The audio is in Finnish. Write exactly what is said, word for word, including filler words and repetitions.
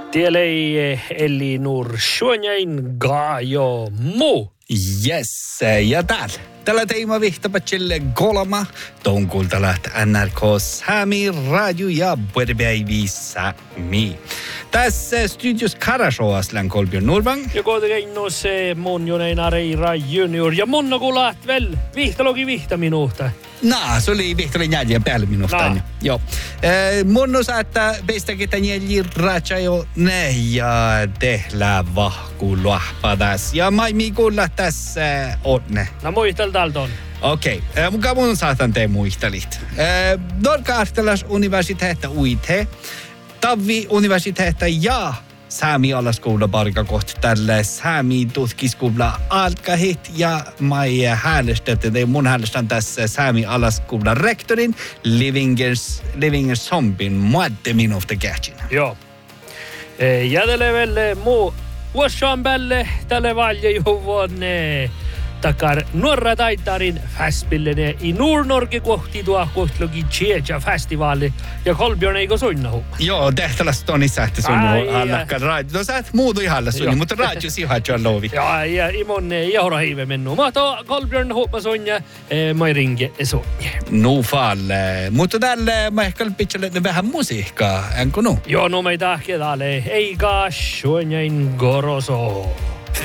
Tielei Elinur Suonjain Gaajo Mu. Yes, ja täällä. Tällä teema vihtapatsille kolma. Tonkulta läht N R K Sami Radio ja Buerpäivi Sami. Tässä studios Karashoas län Kolbjörn Norvang. Ja kohdalla se mun Jonein Areira Junior. Ja mun kun läht väl vihtalogi vihta minuuta. Naa, se oli vihtalin jäljellä päälle minusta. Nah. Joo. Eh, mun osa, että peistäkin tämän jäljellä ratsa jo ne ja tehdään vahku luahpadas. Ja maimi kuulla tässä onne. No muistel täältä on. Okei, okay. Mukaan mun saatan tee muistelit. Eh, Norka-Artelas universiteetta U I T, Tavvi universiteetta ja Sami alaskoula parika kohta tälle Sami tutkiskoula alkahit ja mai häälestettä tai mun häälestän tässä Sami alaskoula rektorin Livingers Livingers Zombin muadde minusta käsin. Joo. E, ja tälle velle muu vuosaan päälle tälle valje juvuonne takar nuorra taitarin fäspillene i Nord-Norge kohti tuo kohtlogi Tjeja festivaali ja Kolbjörn eikö soinnahu? Joo, tehtävästä on isä, että sun allakkaan radio. No sä et muutu ihalla sunni, mutta radio sihat jo lovi. Joo, ja imon jahra hiive mennu. Mä to Kolbjörn hoppa sonja, mä ringe sonja. No falle, mutta tälle mä ehkä pitsälle vähän musiikkaa, enkö nu? Joo, no me tahke tälle, eikä sonjain goroso.